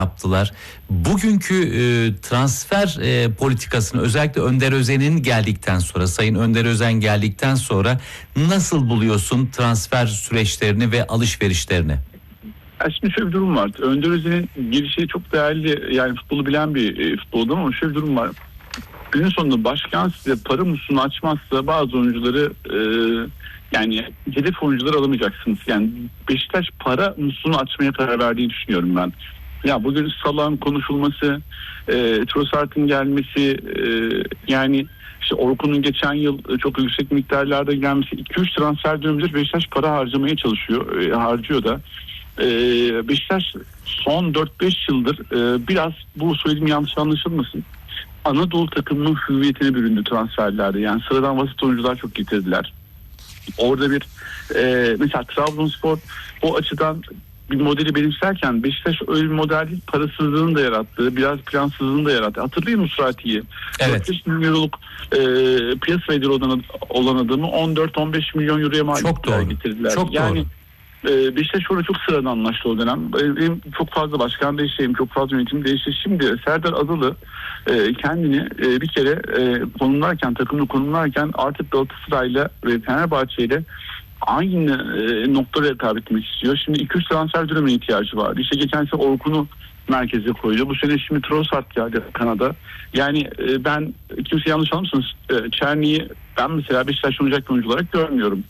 yaptılar. Bugünkü transfer politikasını özellikle Önder Özen'in geldikten sonra, Sayın Önder Özen geldikten sonra nasıl buluyorsun transfer süreçlerini ve alışverişlerini? Şimdi şöyle bir durum var. Önder Özen'in gelişi çok değerli, yani futbolu bilen bir futbolcu, ama şöyle bir durum var. Günün sonunda başkan size para musluğunu açmazsa bazı oyuncuları yani hedef oyuncuları alamayacaksınız. Yani Beşiktaş para musluğunu açmaya karar verdiğini düşünüyorum ben. Ya bugün Salah'ın konuşulması, Trossard'ın gelmesi, yani işte Orkun'un geçen yıl çok yüksek miktarlarda gelmesi, 2-3 transfer dönemdir Beşiktaş para harcamaya çalışıyor, harcıyor da. Beşiktaş son 4-5 yıldır biraz, bu söylediğim yanlış anlaşılmasın, Anadolu takımının hüviyetine büründü transferlerde. Yani sıradan basit oyuncular çok getirdiler. Orada bir mesela Trabzonspor o açıdan bir modeli benimserken Beşiktaş öyle bir model değil, parasızlığını da yarattığı, biraz plansızlığını da yarattı. Hatırlayın Musrati'yi. Evet. 4-5 milyon euroluk piyasa ederi olan adamı 14-15 milyon euroya mal getirdiler. Çok yani doğru. Beşiktaş orada çok sıradanlaştı o dönem. Benim çok fazla başkan değişti, çok fazla yönetim değişti. Şimdi Serdar Adalı kendini bir kere konumlarken, takımını konumlarken artık Galatasaray'la ve Fenerbahçe'yle aynı noktada rekabet etmek istiyor. Şimdi 2-3 transfer dönemine ihtiyacı var. İşte geçen sene Orkun'u merkeze koydu. Bu sene şimdi Trossard geldi Kanada. Yani ben, kimse yanlış anlamasın, Çerni'yi ben mesela Beşiktaş'ta oynayacak bir oyuncu olarak görmüyorum.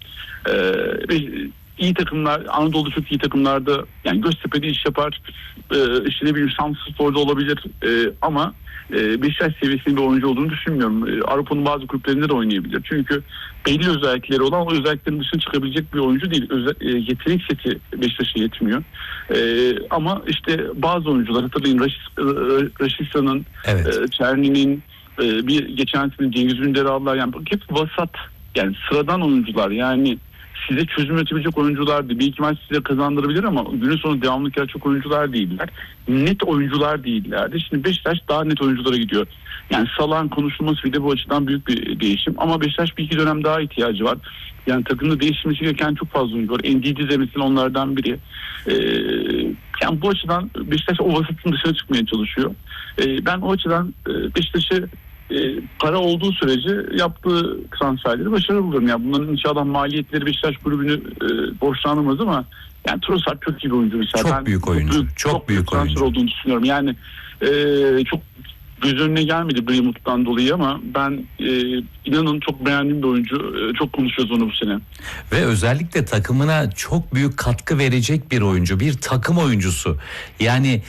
İyi takımlar, Anadolu'da çok iyi takımlarda, yani Göztepe'de iş yapar, işte ne bileyim Samsunspor'da olabilir, ama Beşiktaş seviyesinde bir oyuncu olduğunu düşünmüyorum. Avrupa'nın bazı kulüplerinde de oynayabilir. Çünkü belli özellikleri olan, o özelliklerin dışına çıkabilecek bir oyuncu değil. Yetenek seti Beşiktaş'a yetmiyor. Ama işte bazı oyuncular, hatırlayın Raşitsa'nın, Evet. Çerni'nin, bir geçen sene Cengiz Ünder'i aldılar. Yani hep vasat, yani sıradan oyuncular, yani size çözüm üretebilecek oyuncular değil. Bir iki maç size kazandırabilir ama günün sonunda devamlılık yaratacak oyuncular değiller. Net oyuncular değillerdi. Şimdi Beşiktaş daha net oyunculara gidiyor. Yani Salah'ın konuşulması bir de bu açıdan büyük bir değişim. Ama Beşiktaş bir iki dönem daha ihtiyacı var. Yani takımda değişmesi gereken çok fazla oyuncu var. Ndidi mesela onlardan biri. Yani bu açıdan Beşiktaş o vasatın dışına çıkmaya çalışıyor. Ben o açıdan Beşiktaş'ı para olduğu sürece yaptığı transferleri başarılı bulurum. Yani bunların inşallah maliyetleri Beşiktaş kulübünü borçlandırmaz ama yani Trossard çok iyi bir oyuncu mesela. Çok büyük oyuncu. Çok büyük transfer oyuncu olduğunu düşünüyorum. Yani çok göz önüne gelmedi Greenwood'dan dolayı ama ben inanın çok beğendiğim bir oyuncu. Çok konuşuyoruz onu bu sene. ve özellikle takımına çok büyük katkı verecek bir oyuncu, bir takım oyuncusu. Yani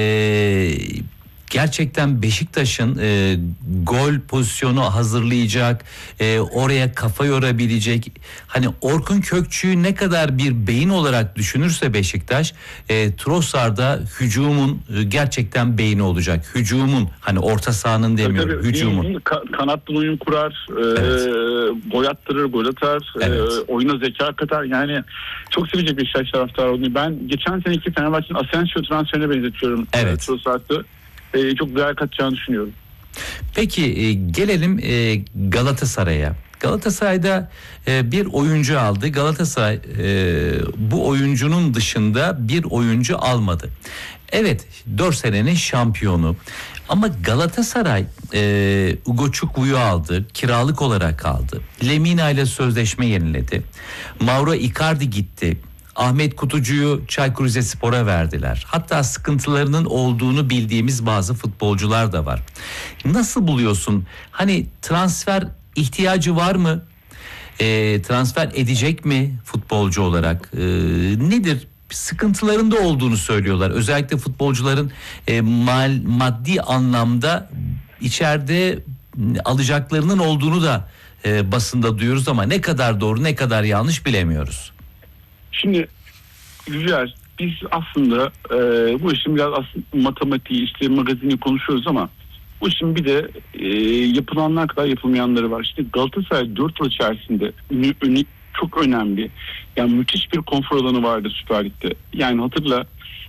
gerçekten Beşiktaş'ın gol pozisyonu hazırlayacak, oraya kafa yorabilecek. Hani Orkun Kökçü'yü ne kadar bir beyin olarak düşünürse Beşiktaş, Trossard'da hücumun gerçekten beyni olacak. Hücumun, hani orta sahanın demiyorum, tabii, hücumun. Kanatlı oyun kurar, gol attırır, gol atar, oyuna zeka katar. Yani çok sevecek Beşiktaş taraftarı onu. Ben geçen seneki Fenerbahçe'nin Asensio transferine benzetiyorum Trossard'ı. Çok değer katacağını düşünüyorum. Peki gelelim Galatasaray'a. Galatasaray'da bir oyuncu aldı. Galatasaray bu oyuncunun dışında bir oyuncu almadı. Evet, 4 senenin şampiyonu. Ama Galatasaray Ugo Çukbu'yu aldı. Kiralık olarak aldı. Lemina ile sözleşme yeniledi. Mauro Icardi gitti. Ahmet Kutucu'yu Çaykur Rizespor'a verdiler. Hatta sıkıntılarının olduğunu bildiğimiz bazı futbolcular da var. Nasıl buluyorsun? Hani transfer ihtiyacı var mı? Transfer edecek mi futbolcu olarak? Nedir? Sıkıntılarında olduğunu söylüyorlar. Özellikle futbolcuların maddi anlamda içeride alacaklarının olduğunu da basında duyuyoruz ama ne kadar doğru ne kadar yanlış bilemiyoruz. Şimdi Yücel, biz aslında bu işin biraz aslında matematiği, işte magazini konuşuyoruz ama bu işin bir de yapılanlar kadar yapılmayanları var. İşte Galatasaray 4 yıl içerisinde çok önemli, yani müthiş bir konfor alanı vardı Süper Lig'de. Yani hatırla,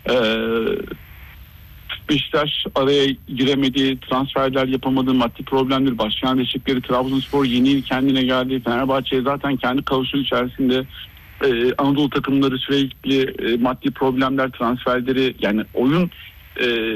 Beşiktaş araya giremedi, transferler yapamadı, maddi problemler, başkan değişiklikleri, Trabzonspor yeni yıl kendine geldi, Fenerbahçe zaten kendi kaosu içerisinde, Anadolu takımları sürekli maddi problemler, transferleri, yani oyun e,